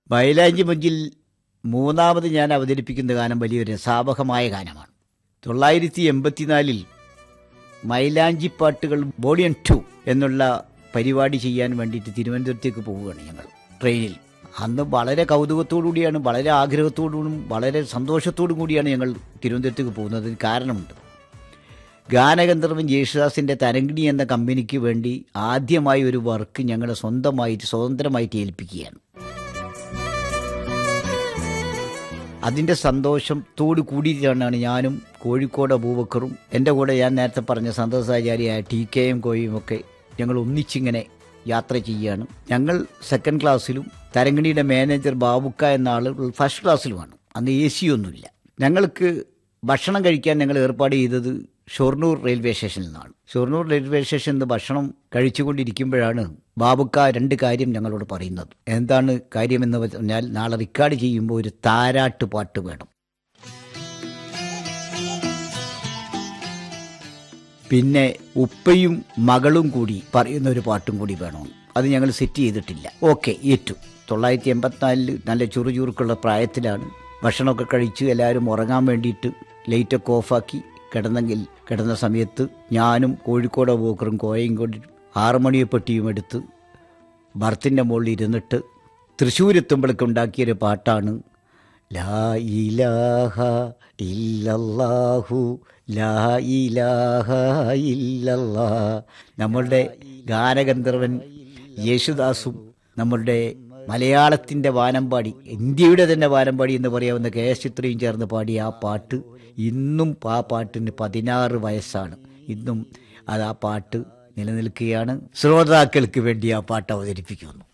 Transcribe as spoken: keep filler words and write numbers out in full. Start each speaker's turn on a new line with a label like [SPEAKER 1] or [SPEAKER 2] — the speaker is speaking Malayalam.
[SPEAKER 1] മൈലാഞ്ചി മൊഞ്ചിൽ മൂന്നാമത് ഞാൻ അവതരിപ്പിക്കുന്ന ഗാനം വലിയൊരു രസാവഹമായ ഗാനമാണ്. തൊള്ളായിരത്തി എൺപത്തിനാലിൽ മൈലാഞ്ചി പാട്ടുകൾ വോളിയം ടു എന്നുള്ള പരിപാടി ചെയ്യാൻ വേണ്ടിയിട്ട് തിരുവനന്തപുരത്തേക്ക് പോവുകയാണ് ഞങ്ങൾ ട്രെയിനിൽ. അന്ന് വളരെ കൗതുകത്തോടു കൂടിയാണ്, വളരെ ആഗ്രഹത്തോടും വളരെ സന്തോഷത്തോടും കൂടിയാണ് ഞങ്ങൾ തിരുവനന്തപുരത്തേക്ക് പോകുന്നത്. അതിന് കാരണമുണ്ട്. ഗാനഗന്ധർവൻ യേശുദാസിൻ്റെ തരംഗിണി എന്ന കമ്പനിക്ക് വേണ്ടി ആദ്യമായി ഒരു വർക്ക് ഞങ്ങൾ സ്വന്തമായിട്ട് സ്വതന്ത്രമായിട്ട് ഏൽപ്പിക്കുകയാണ്. അതിൻ്റെ സന്തോഷത്തോടു കൂടിയിട്ടാണ് ഞാനും കോഴിക്കോട് അബൂബക്കറും എൻ്റെ കൂടെ ഞാൻ നേരത്തെ പറഞ്ഞ സന്തോഷാചാര്യായ ടി കെ എം കോയും ഒക്കെ ഞങ്ങൾ ഒന്നിച്ചിങ്ങനെ യാത്ര ചെയ്യുകയാണ്. ഞങ്ങൾ സെക്കൻഡ് ക്ലാസ്സിലും തരംഗിണിയുടെ മാനേജർ ബാബുക്ക എന്ന ആൾ ഫസ്റ്റ് ക്ലാസ്സിലുമാണ്. അന്ന് എ സി ഒന്നുമില്ല. ഞങ്ങൾക്ക് ഭക്ഷണം കഴിക്കാൻ ഞങ്ങൾ ഏർപ്പാട് ചെയ്തത് ഷൊർണൂർ റെയിൽവേ സ്റ്റേഷനിൽ നിന്നാണ്. ഷൊർണൂർ റെയിൽവേ സ്റ്റേഷനിൽ നിന്ന് ഭക്ഷണം കഴിച്ചുകൊണ്ടിരിക്കുമ്പോഴാണ് ബാബുക്ക രണ്ട് കാര്യം ഞങ്ങളോട് പറയുന്നത്. എന്താണ് കാര്യമെന്ന് പറഞ്ഞാൽ, നാളെ റെക്കോർഡ് ചെയ്യുമ്പോൾ ഒരു താരാട്ട് പാട്ട് വേണം, പിന്നെ ഉപ്പയും മകളും കൂടി പറയുന്ന ഒരു പാട്ടും കൂടി വേണം. അത് ഞങ്ങൾ സെറ്റ് ചെയ്തിട്ടില്ല. ഓക്കെ, ഏറ്റു. തൊള്ളായിരത്തി എൺപത്തിനാലിൽ നല്ല ചുറുചുറുക്കുള്ള പ്രായത്തിലാണ്. ഭക്ഷണമൊക്കെ കഴിച്ച് എല്ലാവരും ഉറങ്ങാൻ വേണ്ടിയിട്ട് ലൈറ്റൊക്കെ ഓഫാക്കി കിടന്നെങ്കിൽ കിടന്ന സമയത്ത് ഞാനും കോഴിക്കോട് പോക്കറും കോയയും കൊണ്ട് ആറുമണിയെപ്പെട്ടിയും എടുത്ത് ബർത്തിൻ്റെ മുകളിൽ ഇരുന്നിട്ട് തൃശ്ശൂരെത്തുമ്പോഴേക്ക് ഉണ്ടാക്കിയൊരു പാട്ടാണ് ലാ ഇലാഹ ഇല്ലല്ലാഹു ലാ ഇലാഹ ഇല്ലല്ലാ. നമ്മളുടെ ഗാനഗന്ധർവൻ യേശുദാസും നമ്മളുടെ മലയാളത്തിൻ്റെ വാനമ്പാടി, ഇന്ത്യയുടെ തന്നെ വാനമ്പാടി എന്ന് പറയാവുന്ന കെ എസ് ചിത്രയും ചേർന്ന് പാടിയ ആ പാട്ട് ഇന്നും ആ പാട്ടിന് പതിനാറ് വയസ്സാണ്. ഇന്നും അത് ആ പാട്ട് നിലനിൽക്കുകയാണ്. ശ്രോതാക്കൾക്ക് വേണ്ടി ആ പാട്ട് അവതരിപ്പിക്കുന്നു.